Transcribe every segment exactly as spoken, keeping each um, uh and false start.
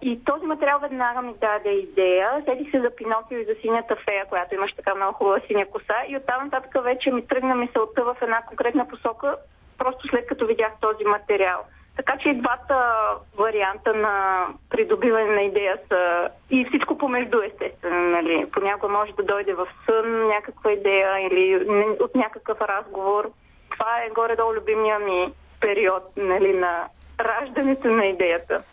И този материал веднага ми даде идея. Седих се за Пинокио и за синята фея, която имаше така много хубава синя коса. И оттам нататък вече ми тръгна мисълта в една конкретна посока, просто след като видях този материал. Така че и двата варианта на придобиване на идея са и всичко помежду, естествено. Нали. Понякога може да дойде в сън някаква идея или от някакъв разговор. Това е горе-долу любимия ми период, нали, на раждането на идеята.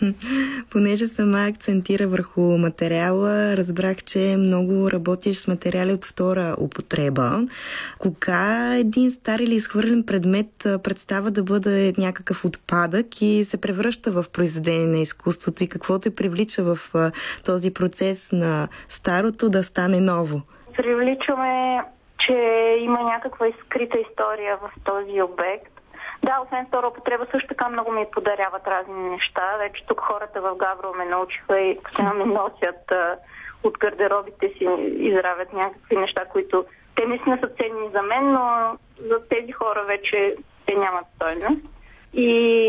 Понеже сама акцентира върху материала, разбрах, че много работиш с материали от втора употреба. Кога един стар или изхвърлен предмет представа да бъде някакъв отпадък и се превръща в произведение на изкуството и какво те привлича в този процес на старото да стане ново? Привличаме, че има някаква скрита история в този обект. Да, освен втора употреба, също така много ми подаряват разни неща. Вече тук хората в Габрово ме научиха и постоянно ми носят а, от гардеробите си, изравят някакви неща, които те наистина са ценни за мен, но за тези хора вече те нямат стойност. И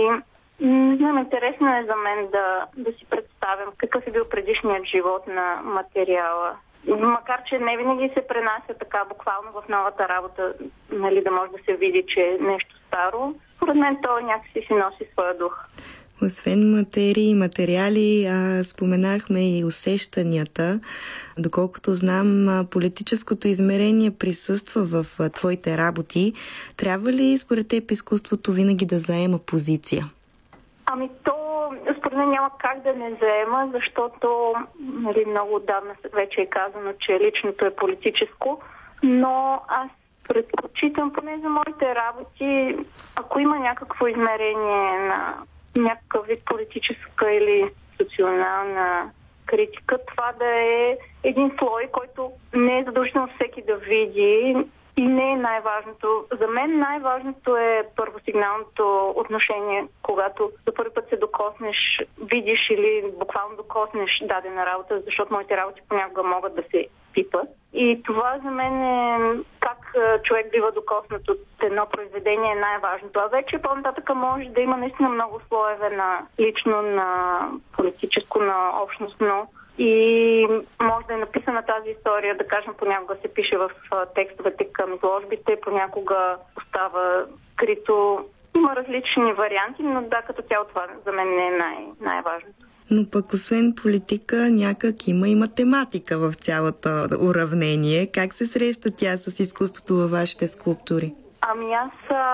не знам, интересно е за мен да, да си представям какъв е бил предишният живот на материала. Макар че не винаги се пренася така буквално в новата работа, нали, да може да се види, че е нещо старо. Според мен то някакси си носи своя дух. Освен материи и материали, а, споменахме и усещанията. Доколкото знам, политическото измерение присъства в а, твоите работи. Трябва ли според теб изкуството винаги да заема позиция? Ами то според мен няма как да не заема, защото нали, много отдавна вече е казано, че личното е политическо, но аз предпочитам поне за моите работи, ако има някакво измерение на някакъв вид политическа или институционална критика, това да е един слой, който не е задължително всеки да види и не е най-важното. За мен най-важното е първосигналното отношение, когато за първи път се докоснеш, видиш или буквално докоснеш дадена работа, защото моите работи понякога могат да се пипат. И това за мен е как човек бива докоснат от едно произведение е най-важното. А вече по-нататък може да има наистина много слоеве на лично, на политическо, на общностно. И може да е написана тази история, да кажем, понякога се пише в текстовете към изложбите, понякога остава скрито. Има различни варианти, но да, като цяло това за мен не е най- най-важното. Но пък освен политика, някак има и математика в цялото уравнение. Как се среща тя с изкуството във вашите скулптури? Ами аз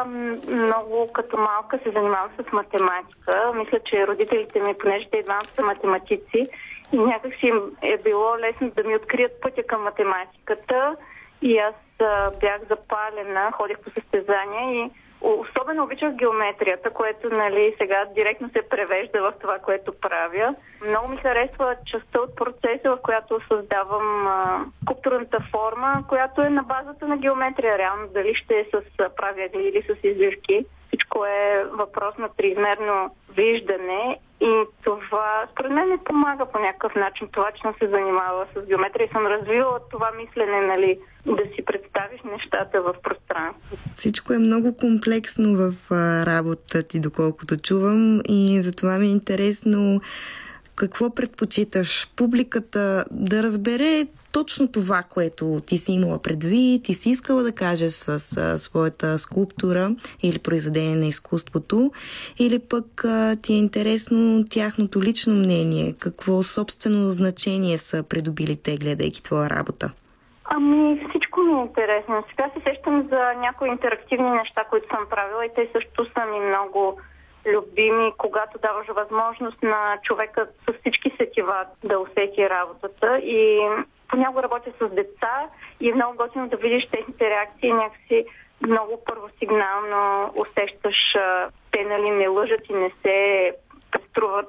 много като малка се занимавам с математика. Мисля, че родителите ми, понеже те и двамата са математици, и някак си е било лесно да ми открият пътя към математиката. И аз бях запалена, ходих по състезания и особено обичах геометрията, което нали, сега директно се превежда в това, което правя. Много ми харесва частта от процеса, в която създавам а, скулптурната форма, която е на базата на геометрия. Реално дали ще е с правилни или с извивки. Всичко е въпрос на триизмерно виждане и това според мен не помага по някакъв начин. Това, че съм се занимавала с геометрия и съм развила това мислене, нали, да си представиш нещата в пространство. Всичко е много комплексно в работата ти, доколкото чувам, и затова ми е интересно какво предпочиташ публиката да разбере точно това, което ти си имала предвид, ти си искала да кажеш с а, своята скулптура или произведение на изкуството, или пък а, ти е интересно тяхното лично мнение, какво собствено значение са придобили те, гледайки твоя работа? Ами всичко ми е интересно. Сега се сещам за някои интерактивни неща, които съм правила и те също са ми много любими, когато даваш възможност на човека с всички сетива да усети работата. И понякога работя с деца и е много готино да видиш техните реакции, някакси много първосигнално усещаш, те нали не лъжат и не се преструват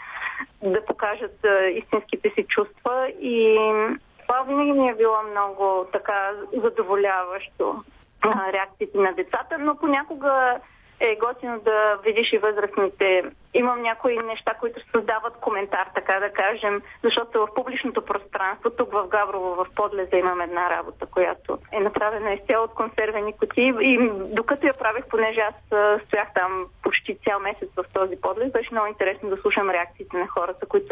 да покажат истинските си чувства. И това винаги ми е било много така задоволяващо, реакциите на децата, но понякога е готино да видиш и възрастните. Имам някои неща, които създават коментар, така да кажем, защото в публичното пространство, тук в Габрово, в Подлеза, имам една работа, която е направена изцяло от консервени кутии. И докато я правех, понеже аз стоях там почти цял месец в този Подлез, беше много интересно да слушам реакциите на хората, които